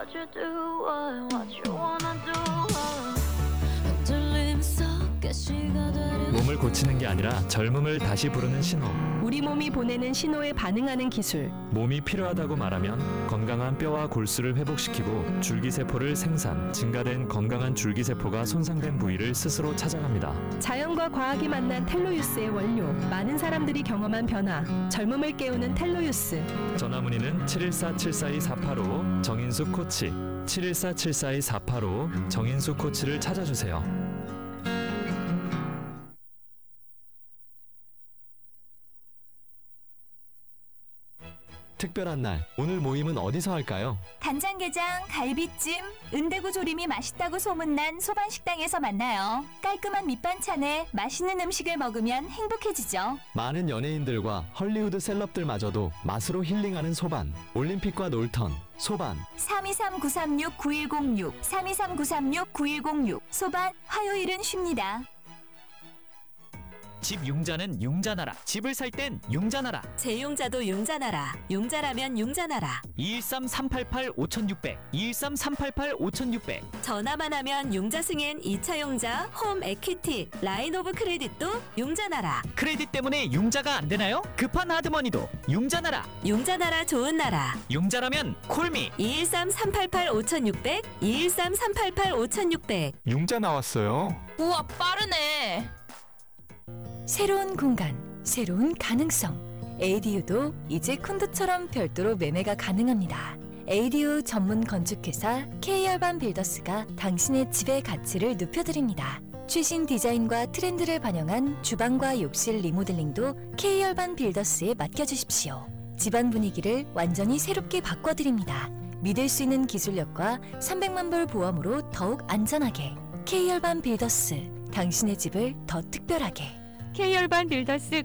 what you do, what you wanna do. 몸을 고치는 게 아니라 젊음을 다시 부르는 신호. 우리 몸이 보내는 신호에 반응하는 기술. 몸이 필요하다고 말하면 건강한 뼈와 골수를 회복시키고 줄기세포를 생산, 증가된 건강한 줄기세포가 손상된 부위를 스스로 찾아갑니다. 자연과 과학이 만난 텔로유스의 원료. 많은 사람들이 경험한 변화. 젊음을 깨우는 텔로유스. 전화문의는 714-742-485 정인수 코치, 714-742-485 정인수 코치를 찾아주세요. 특별한 날, 오늘 모임은 어디서 할까요? 간장게장, 갈비찜, 은대구 조림이 맛있다고 소문난 소반식당에서 만나요. 깔끔한 밑반찬에 맛있는 음식을 먹으면 행복해지죠. 많은 연예인들과 헐리우드 셀럽들마저도 맛으로 힐링하는 소반. 올림픽과 놀턴, 소반. 323-936-9106, 323-936-9106. 소반, 화요일은 쉽니다. 집 융자는 융자나라. 집을 살 땐 융자나라. 재융자도 융자나라. 융자라면 융자나라. 213-388-5600, 213-388-5600. 전화만 하면 융자 승인 2차 융자, 홈 에퀴티, 라인 오브 크레딧도 융자나라. 크레딧 때문에 융자가 안 되나요? 급한 하드머니도 융자나라. 융자나라 좋은 나라. 융자라면 콜미. 213-388-5600, 213-388-5600. 융자 나왔어요. 우와, 빠르네. 새로운 공간, 새로운 가능성. ADU도 이제 콘도처럼 별도로 매매가 가능합니다. ADU 전문 건축회사 K열반 빌더스가 당신의 집의 가치를 높여드립니다. 최신 디자인과 트렌드를 반영한 주방과 욕실 리모델링도 K열반 빌더스에 맡겨주십시오. 집안 분위기를 완전히 새롭게 바꿔드립니다. 믿을 수 있는 기술력과 300만 불 보험으로 더욱 안전하게. K열반 빌더스, 당신의 집을 더 특별하게. K열반 빌더스